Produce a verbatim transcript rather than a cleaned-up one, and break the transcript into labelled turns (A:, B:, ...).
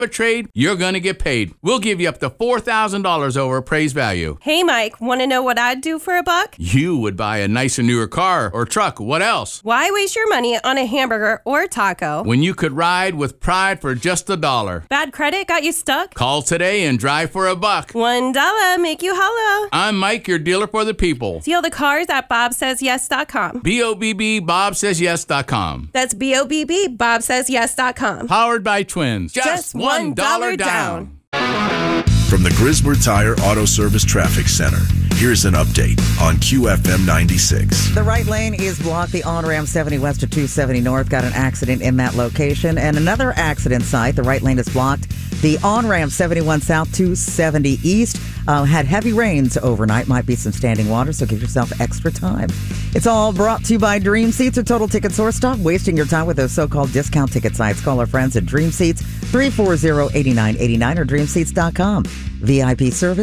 A: a trade, you're going to get paid. We'll give you up to four thousand dollars over appraised value.
B: Hey, Mike, want to know what I'd do for a buck?
A: You would buy a nicer, newer car or truck. What else?
B: Why waste your money on a hamburger or taco
A: when you could ride with pride for just a dollar?
B: Bad credit got you stuck?
A: Call today and drive for a buck.
B: One dollar make you holla.
A: I'm Mike, your dealer for the people.
B: Deal the cars at bob says yes dot com.
A: B O B B Bob Says Yes dot com.
B: That's B O B B Bob Says Yes dot com.
A: Powered by Twins.
B: Just, Just one dollar down.
C: From the Griswold Tire Auto Service Traffic Center, here's an update on Q F M ninety-six.
D: The right lane is blocked. The on-ramp seventy west to two seventy north got an accident in that location. And another accident site, the right lane is blocked. The on-ramp seventy-one south two seventy east uh, had heavy rains overnight. Might be some standing water, so give yourself extra time. It's all brought to you by Dream Seats, a total ticket source. Stop wasting your time with those so-called discount ticket sites. Call our friends at Dream Seats, three four zero, eight nine eight nine or dream seats dot com. V I P service.